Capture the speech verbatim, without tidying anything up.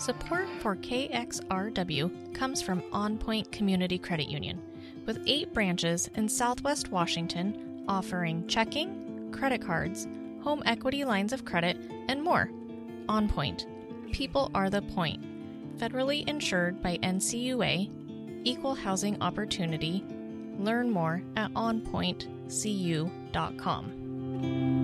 Support for K X R W comes from On Point Community Credit Union, with eight branches in Southwest Washington offering checking, credit cards, home equity lines of credit, and more. On Point. People are the point. Federally insured by N C U A, Equal Housing Opportunity. Learn more at on point c u dot com.